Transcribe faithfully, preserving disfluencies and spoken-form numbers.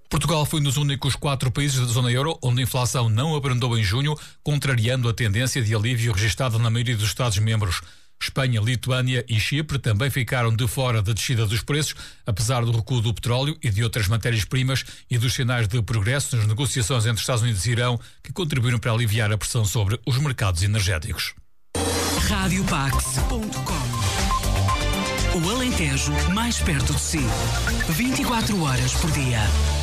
Portugal foi um dos únicos quatro países da zona euro onde a inflação não abrandou em junho, contrariando a tendência de alívio registada na maioria dos Estados-membros. Espanha, Lituânia e Chipre também ficaram de fora da descida dos preços, apesar do recuo do petróleo e de outras matérias-primas e dos sinais de progresso nas negociações entre Estados Unidos e Irão, que contribuíram para aliviar a pressão sobre os mercados energéticos. rádio pax ponto com. O Alentejo mais perto de si. vinte e quatro horas por dia.